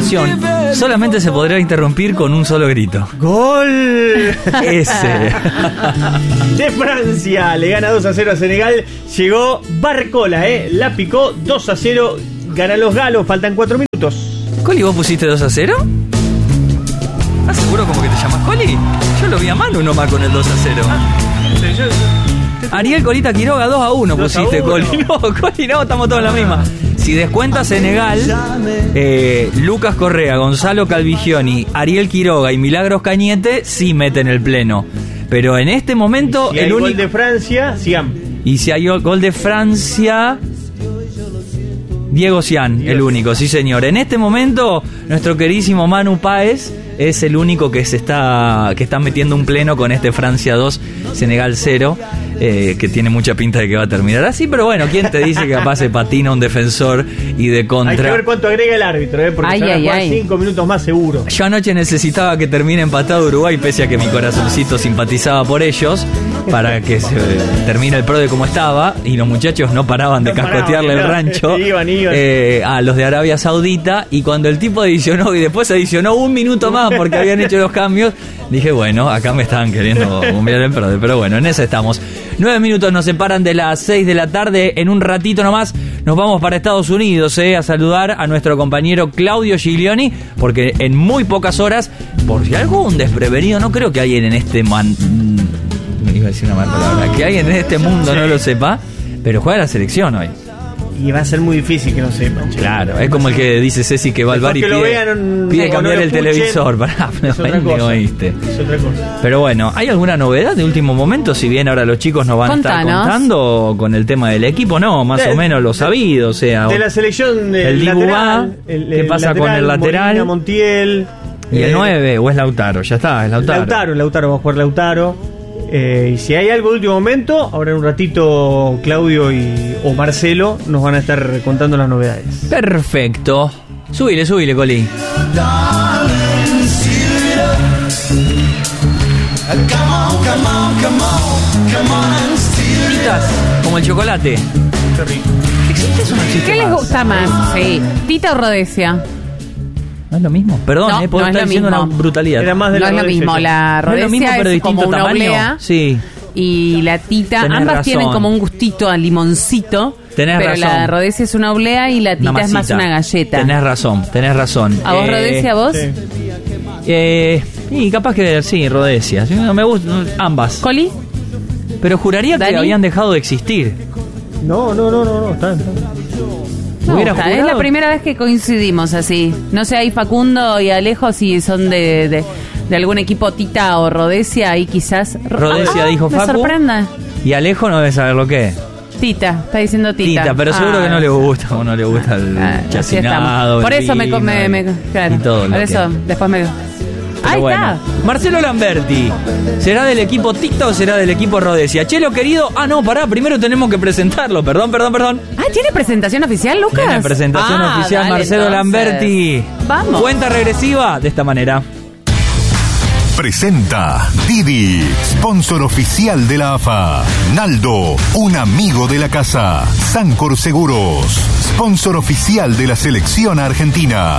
conversación solamente se podrá interrumpir con un solo grito. ¡Gol! Ese. De Francia, le gana 2-0 a Senegal. Llegó Barcola, la picó 2-0. Ganan los galos, faltan 4 minutos. Coli, ¿vos pusiste 2-0? ¿Estás seguro como que te llamas Coli? Yo lo vi a mano nomás con el 2-0. Ariel Colita Quiroga 2-1 pusiste, Coli. No, Coli, no, estamos todos en la misma. Si descuenta Senegal, Lucas Correa, Gonzalo Calvigioni, Ariel Quiroga y Milagros Cañete sí meten el pleno. Pero en este momento si el único gol de Francia, Siam. Y si hay gol de Francia, Diego Sian, el único, sí señor. En este momento, nuestro queridísimo Manu Páez es el único que está metiendo un pleno con este Francia 2, Senegal 0, que tiene mucha pinta de que va a terminar así, pero bueno, ¿quién te dice que capaz se patina un defensor y de contra? Hay que ver cuánto agrega el árbitro, porque se van a jugar 5 minutos más seguro. Yo anoche necesitaba que termine empatado Uruguay, pese a que mi corazoncito simpatizaba por ellos, para que se termine el PRODE como estaba, y los muchachos no paraban de cascotearle el rancho iban. A los de Arabia Saudita, y cuando el tipo adicionó y después adicionó un minuto más porque habían hecho los cambios, dije, bueno, acá me estaban queriendo bombear el PRODE, pero bueno, en esa estamos. 9 minutos nos separan de las 6 de la tarde. En un ratito nomás nos vamos para Estados Unidos a saludar a nuestro compañero Claudio Giglioni, porque en muy pocas horas, por si algún desprevenido, no creo que alguien en este iba a decir una mala palabra, que alguien en este mundo no lo sepa, pero juega la selección hoy. Y va a ser muy difícil que no sepan. Claro, es como el que dice Ceci que va al bar y pide cambiar el televisor. Es otra cosa. Pero bueno, ¿hay alguna novedad de último momento? Si bien ahora los chicos nos van a estar contando con el tema del equipo, no, más o menos lo sabido. O sea, de la selección el lateral, ¿qué pasa lateral, con el lateral? Molina, Montiel. ¿Y el 9 o es Lautaro? Ya está, es Lautaro. Lautaro, va a jugar Lautaro. Y si hay algo de último momento, ahora en un ratito Claudio o Marcelo nos van a estar contando las novedades. Perfecto. Subile, Coli. Titas, como el chocolate. Qué rico. ¿Existe eso o no existe? ¿Qué les gusta más? Sí. ¿Tita o Rodesia? ¿No es lo mismo? Perdón, puedo estar diciendo una brutalidad. Era más de no es lo mismo, la Rodesia es como una oblea. Sí. Y la Tita, ambas tienen como un gustito a limoncito. Tenés pero razón. La Rodesia es una oblea y la Tita es más una galleta. Tenés razón. ¿A vos Rodesia, vos? Sí. Y capaz que sí, Rodesia. No me gusta, ambas. ¿Coli? Pero juraría que habían dejado de existir. No, están. Es la primera vez que coincidimos así. No sé, ahí Facundo y Alejo si son de algún equipo Tita o Rodesia, ahí quizás. Rodesia dijo me Facu. Sorprenda. Y Alejo no debe saber lo que es. Tita, está diciendo Tita. Pero seguro que no le gusta, o no le gusta el chacinado. Por eso claro, y todo. Por eso, después me... Ahí está. Marcelo Lamberti, ¿será del equipo Tita o será del equipo Rodesia? Chelo querido, no, pará, primero tenemos que presentarlo, perdón. ¿Tiene presentación oficial, Lucas? Tiene presentación oficial, dale, Marcelo Lamberti. Vamos. Cuenta regresiva de esta manera. Presenta Didi, sponsor oficial de la AFA. Naldo, un amigo de la casa. Sancor Seguros, sponsor oficial de la selección argentina.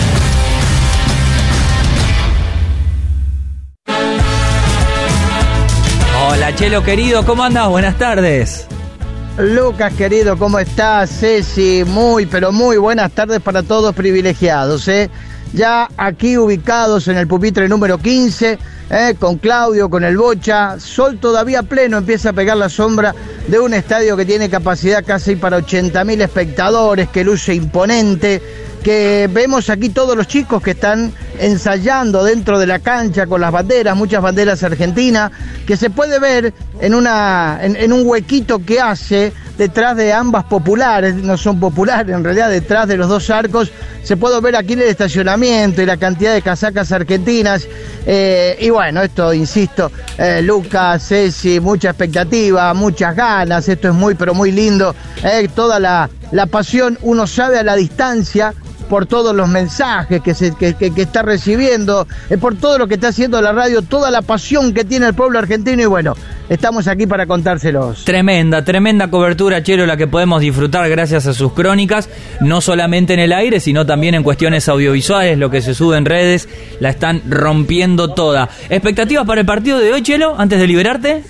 Hola, Chelo querido, ¿cómo andás? Buenas tardes. Lucas querido, ¿cómo estás? Ceci, pero muy buenas tardes para todos privilegiados, Ya aquí ubicados en el pupitre número 15, con Claudio, con el Bocha, sol todavía pleno, empieza a pegar la sombra de un estadio que tiene capacidad casi para 80.000 espectadores, que luce imponente, que vemos aquí todos los chicos que están ensayando dentro de la cancha con las banderas, muchas banderas argentinas, que se puede ver en un huequito que hace detrás de ambas populares, no son populares, en realidad detrás de los dos arcos, se puede ver aquí en el estacionamiento y la cantidad de casacas argentinas, y bueno, esto, insisto, Lucas, Ceci, mucha expectativa, muchas ganas, esto es muy, pero muy lindo, toda la pasión, uno sabe a la distancia por todos los mensajes que está recibiendo, por todo lo que está haciendo la radio, toda la pasión que tiene el pueblo argentino, y bueno, estamos aquí para contárselos. Tremenda cobertura, Chelo, la que podemos disfrutar gracias a sus crónicas, no solamente en el aire, sino también en cuestiones audiovisuales, lo que se sube en redes, la están rompiendo toda. ¿Expectativas para el partido de hoy, Chelo, antes de liberarte?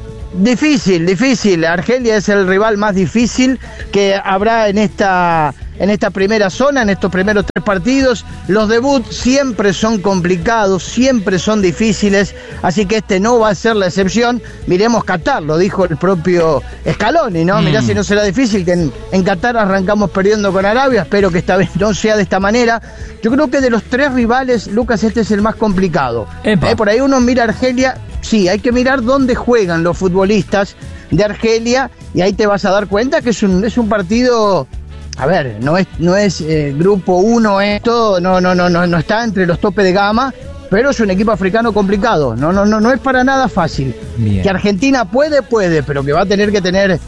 Difícil. Argelia es el rival más difícil que habrá en esta primera zona, en estos primeros 3 partidos. Los debuts siempre son complicados, siempre son difíciles, así que este no va a ser la excepción. Miremos Qatar, lo dijo el propio Scaloni, ¿no? Mirá si no será difícil, que en Qatar arrancamos perdiendo con Arabia, espero que esta vez no sea de esta manera. Yo creo que de los 3 rivales, Lucas, este es el más complicado. Por ahí uno mira Argelia, sí, hay que mirar dónde juegan los futbolistas de Argelia, y ahí te vas a dar cuenta que es un partido... A ver, no es grupo 1 esto, no está entre los topes de gama, pero es un equipo africano complicado, no es para nada fácil. Bien. Que Argentina puede, pero que va a tener que tener...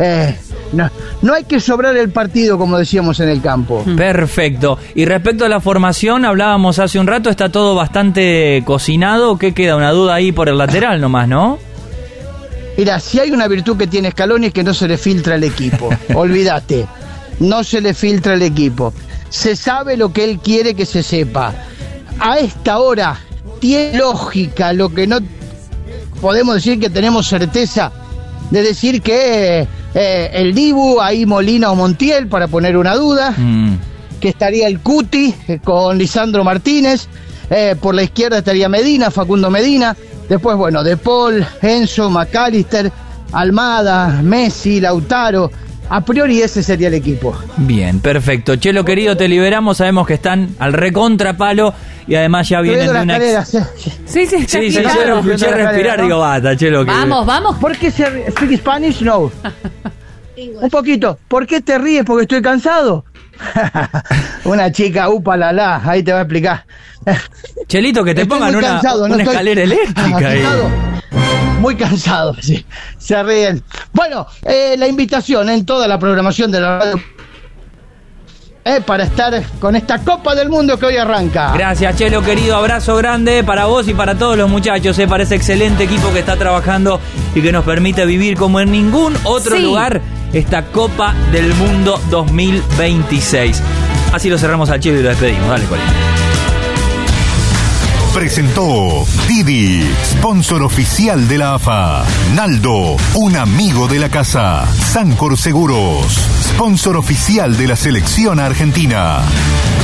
No hay que sobrar el partido, como decíamos en el campo. Perfecto. Y respecto a la formación, hablábamos hace un rato, está todo bastante cocinado, ¿qué queda? Una duda ahí por el lateral nomás, ¿no? Mira, si hay una virtud que tiene Scaloni es que no se le filtra el equipo, olvídate. No se le filtra el equipo. Se sabe lo que él quiere que se sepa. A esta hora tiene lógica, lo que no podemos decir que tenemos certeza de decir que el Dibu, ahí Molina o Montiel, para poner una duda, que estaría el Cuti con Lisandro Martínez, por la izquierda estaría Medina, Facundo Medina, después bueno, De Paul, Enzo, McAllister, Almada, Messi, Lautaro. A priori ese sería el equipo. Bien, perfecto. Chelo, querido, te liberamos. Sabemos que están al recontrapalo y además ya vienen de una... Sí, yo lo escuché respirar, digo, basta, Chelo. Vamos. ¿Por qué se speak Spanish? No. Un poquito. ¿Por qué te ríes? ¿Porque estoy cansado? Una chica, la, ahí te va a explicar. Chelito, que te estoy pongan una escalera eléctrica ahí. Muy cansado, sí. Se ríen. Bueno, la invitación en toda la programación de la radio para estar con esta Copa del Mundo que hoy arranca. Gracias, Chelo, querido. Abrazo grande para vos y para todos los muchachos. Para ese excelente equipo que está trabajando y que nos permite vivir como en ningún otro lugar esta Copa del Mundo 2026. Así lo cerramos al Chelo y lo despedimos. Dale, Colín. Presentó Didi, sponsor oficial de la AFA. Naldo, un amigo de la casa. Sancor Seguros, sponsor oficial de la selección argentina.